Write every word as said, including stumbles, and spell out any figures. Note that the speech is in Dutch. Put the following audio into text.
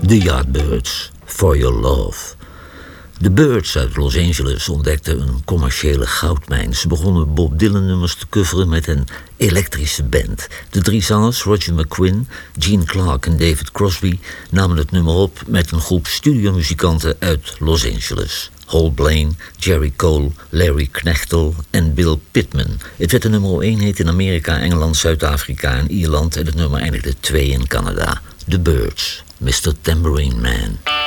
The Yardbirds, For Your Love. De Birds uit Los Angeles ontdekten een commerciële goudmijn. Ze begonnen Bob Dylan-nummers te coveren met een elektrische band. De drie zangers, Roger McGuinn, Gene Clark en David Crosby, namen het nummer op met een groep studiomuzikanten uit Los Angeles. Hal Blaine, Jerry Cole, Larry Knechtel en Bill Pittman. Het werd de nummer één hit in Amerika, Engeland, Zuid-Afrika en Ierland en het nummer eindigde twee in Canada. The Birds, mister Tambourine Man.